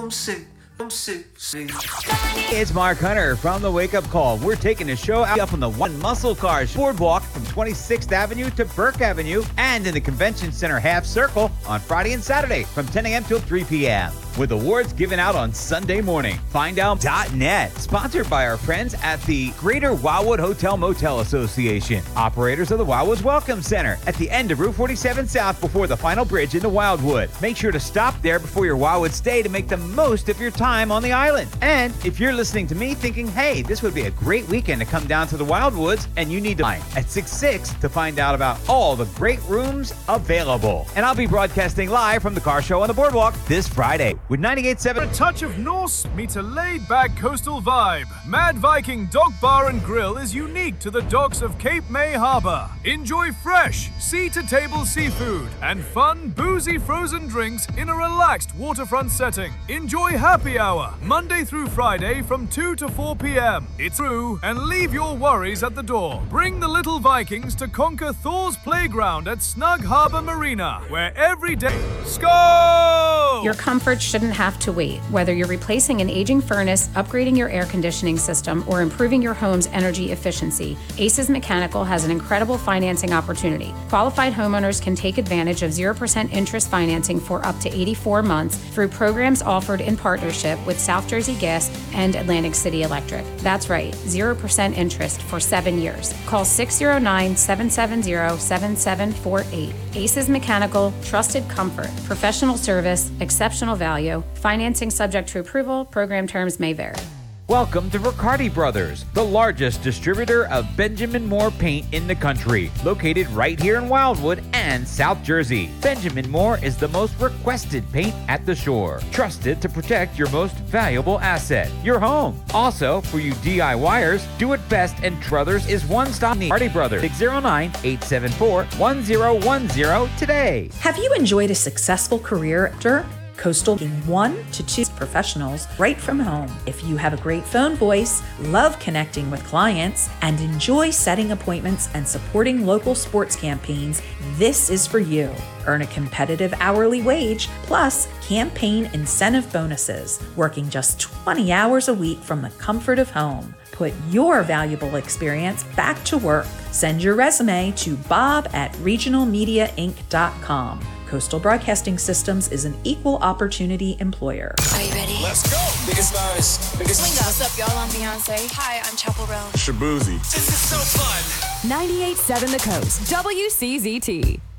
It's Mark Hunter from the Wake Up Call. We're taking a show out on the One Muscle Cars boardwalk from 26th Avenue to Burke Avenue and in the Convention Center half circle on Friday and Saturday from 10 a.m. till 3 p.m. with awards given out on Sunday morning. FindOut.net, sponsored by our friends at the Greater Wildwood Hotel Motel Association, operators of the Wildwoods Welcome Center at the end of Route 47 South before the final bridge into Wildwood. Make sure to stop there before your Wildwood stay to make the most of your time on the island. And if you're listening to me thinking, hey, this would be a great weekend to come down to the Wildwoods, and you need to line at 6-6 to find out about all the great rooms available. And I'll be broadcasting live from the car show on the boardwalk this Friday with 98.7. A touch of Norse meets a laid-back coastal vibe. Mad Viking Dock Bar and Grill is unique to the docks of Cape May Harbor. Enjoy fresh, sea-to-table seafood and fun, boozy frozen drinks in a relaxed waterfront setting. Enjoy happy hour, Monday through Friday from 2 to 4 p.m. It's through and leave your worries at the door. Bring the little Vikings to conquer Thor's playground at Snug Harbor Marina, where every day... Skål! Your comfort shouldn't have to wait. Whether you're replacing an aging furnace, upgrading your air conditioning system, or improving your home's energy efficiency, Aces Mechanical has an incredible financing opportunity. Qualified homeowners can take advantage of 0% interest financing for up to 84 months through programs offered in partnership with South Jersey Gas and Atlantic City Electric. That's right, 0% interest for 7 years. Call 609-770-7748. Aces Mechanical, trusted comfort, professional service, exceptional value, financing subject to approval, program terms may vary. Welcome to Riccardi Brothers, the largest distributor of Benjamin Moore paint in the country, located right here in Wildwood and South Jersey. Benjamin Moore is the most requested paint at the shore, trusted to protect your most valuable asset, your home. Also, for you DIYers, Do It Best and Truthers is one stop. Riccardi Brothers, 609-874-1010 today. Have you enjoyed a successful career at Dirk? Coastal being 1 to 2 professionals right from home. If you have a great phone voice, love connecting with clients, and enjoy setting appointments and supporting local sports campaigns, this is for you. Earn a competitive hourly wage plus campaign incentive bonuses, working just 20 hours a week from the comfort of home. Put your valuable experience back to work. Send your resume to bob@regionalmediainc.com. Coastal Broadcasting Systems is an equal opportunity employer. Are you ready? Let's go! Biggest stars. What's up, y'all? I'm Beyonce. Hi, I'm Chapel Roan. Shabuzi. This is so fun. 98.7 The Coast, WCZT.